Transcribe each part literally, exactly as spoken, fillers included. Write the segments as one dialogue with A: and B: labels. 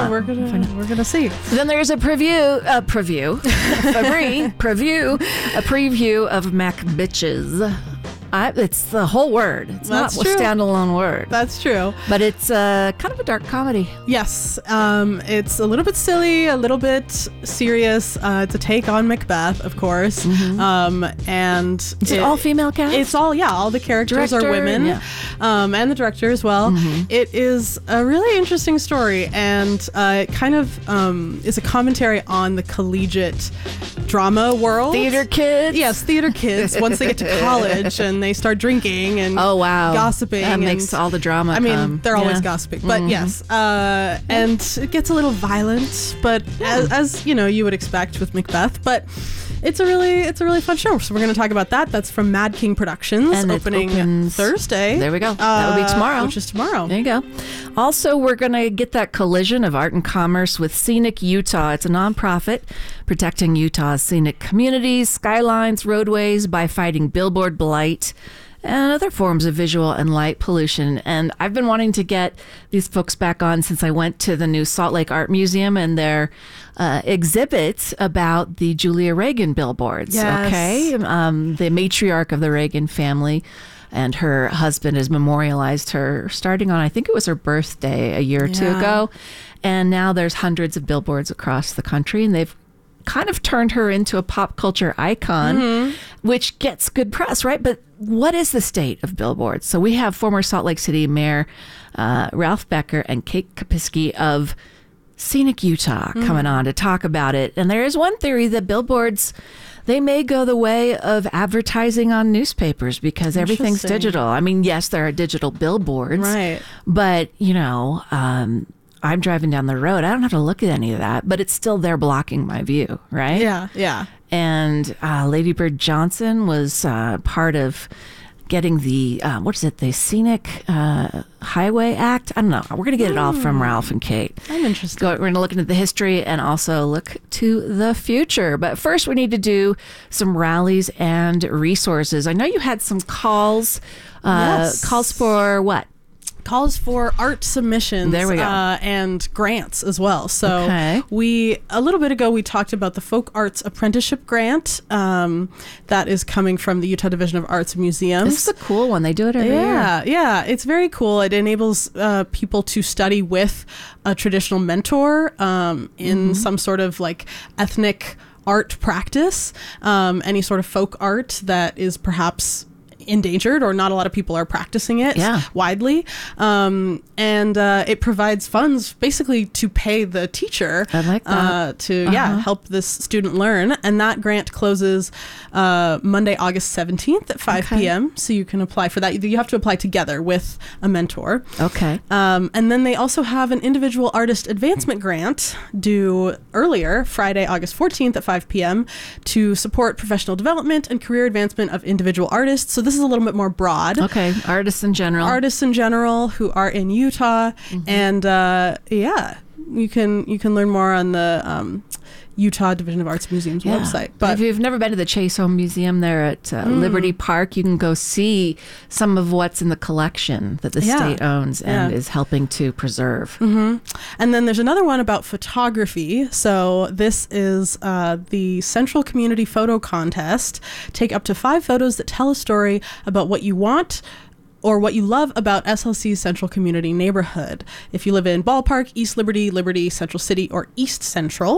A: yeah, we're gonna we're gonna see.
B: So then there's a preview, a preview, a pre preview, a preview of Mac Bitches. I, it's the whole word. It's
A: That's
B: not
A: true.
B: a standalone word.
A: That's true.
B: But it's uh, kind of a dark comedy.
A: Yes, um, it's a little bit silly, a little bit serious. Uh, it's a take on Macbeth, of course,
B: Mm-hmm.
A: um, and
B: Is it, all female cast?
A: It's all yeah. All the characters
B: Director,
A: are women,
B: yeah.
A: um, and the director as well.
B: Mm-hmm.
A: It is a really interesting story, and uh, it kind of um, is a commentary on the collegiate drama world.
B: Theater kids?
A: Yes, theater kids. Once they get to college and they start drinking and
B: Oh, wow.
A: gossiping,
B: That
A: and,
B: makes all the drama
A: I mean,
B: come.
A: they're always
B: Yeah.
A: gossiping, but yes, uh, and it gets a little violent, but as, as you know, you would expect with Macbeth, but. It's a really, it's a really fun show. So we're going to talk about that. That's from Mad King Productions,
B: And it
A: opening
B: opens-
A: Thursday.
B: There we go. That will be
A: uh,
B: tomorrow.
A: which is tomorrow.
B: There you go. Also, we're going to get that collision of art and commerce with Scenic Utah. It's a nonprofit protecting Utah's scenic communities, skylines, roadways by fighting billboard blight and other forms of visual and light pollution. And I've been wanting to get these folks back on since I went to the new Salt Lake Art Museum and their uh, exhibit about the Julia Reagan billboards.
A: Yes.
B: Okay. Um, the matriarch of the Reagan family and her husband has memorialized her starting on, I think it was her birthday a year or two
A: Yeah.
B: ago. And now there's hundreds of billboards across the country, and they've kind of turned her into a pop culture icon,
A: Mm-hmm.
B: which gets good press, right? But what is the state of billboards? So we have former Salt Lake City Mayor uh, Ralph Becker and Kate Kapisky of Scenic Utah
A: Mm-hmm.
B: coming on to talk about it. And there is one theory that billboards, they may go the way of advertising on newspapers because everything's
A: Interesting.
B: digital. I mean, yes, there are digital billboards,
A: Right.
B: but, you know, um, I'm driving down the road. I don't have to look at any of that, but it's still there blocking my view, right?
A: Yeah, yeah.
B: And uh, Lady Bird Johnson was uh, part of getting the, uh, what is it, the Scenic uh, Highway Act? I don't know. We're going to get it all from Ralph and Kate.
A: I'm interested.
B: Go, we're going to look into the history and also look to the future. But first, we need to do some rallies and resources. I know you had some calls. Uh,
A: Yes.
B: Calls for what?
A: Calls for art submissions.
B: There we go.
A: Uh, and grants as well. So
B: Okay.
A: we, a little bit ago, we talked about the Folk Arts Apprenticeship Grant um, that is coming from the Utah Division of Arts and Museums.
B: This is a cool one. They do it every year.
A: Yeah, yeah, it's very cool. It enables uh, people to study with a traditional mentor um, in
B: Mm-hmm.
A: some sort of like ethnic art practice, um, any sort of folk art that is perhaps endangered or not a lot of people are practicing it
B: Yeah.
A: widely, um, and uh, it provides funds basically to pay the teacher
B: I like that.
A: uh, to yeah
B: Uh-huh.
A: help this student learn, and that grant closes uh, Monday, August seventeenth at five
B: Okay.
A: p.m. so you can apply for that. You have to apply together with a mentor.
B: Okay.
A: Um, and then they also have an individual artist advancement grant due earlier, Friday, August fourteenth at five p.m. to support professional development and career advancement of individual artists. So this is a little bit more broad.
B: Okay. Artists in general.
A: Artists in general who are in Utah, and uh, yeah, you can you can learn more on the um, Utah Division of Arts and Museums
B: Yeah.
A: website.
B: But
A: But
B: if you've never been to the Chase Home Museum there at uh, Liberty Park, you can go see some of what's in the collection that the
A: Yeah.
B: state owns and
A: Yeah.
B: is helping to preserve.
A: And then there's another one about photography. So this is uh, the Central Community Photo Contest. Take up to five photos that tell a story about what you want or what you love about S L C's Central Community Neighborhood. If you live in Ballpark, East Liberty, Liberty, Central City, or East Central.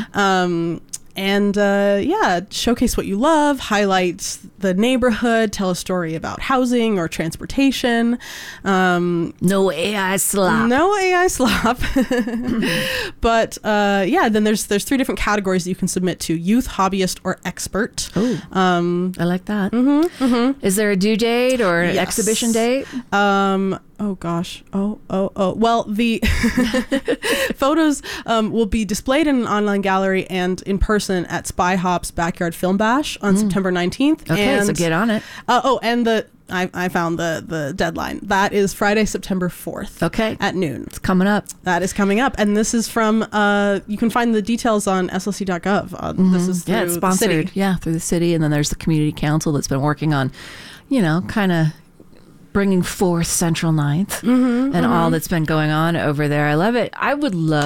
A: Um, and uh, yeah, showcase what you love, highlight the neighborhood, tell a story about housing or transportation. Um,
B: No A I slop.
A: no A I slop. But uh, yeah, then there's there's three different categories that you can submit to: youth, hobbyist, or expert.
B: Oh,
A: Um,
B: I like that. Mm-hmm, mm-hmm. Is there a due date or an
A: Yes.
B: exhibition date?
A: um, oh gosh. Oh, oh, oh. Well, the photos um, will be displayed in an online gallery and in person at Spy Hop's Backyard Film Bash on September nineteenth.
B: Okay,
A: and,
B: so get on it.
A: Uh, oh, and the I, I found the the deadline. That is Friday, September fourth.
B: Okay.
A: At noon.
B: It's coming up.
A: That is coming up, and this is from. Uh, you can find the details on S L C dot gov. Uh, This is through
B: Yeah, it's
A: the
B: sponsored.
A: city.
B: Yeah, through the city. And then there's the community council that's been working on, you know, kind of bringing forth Central Ninth and all that's been going on over there. I love it. I would love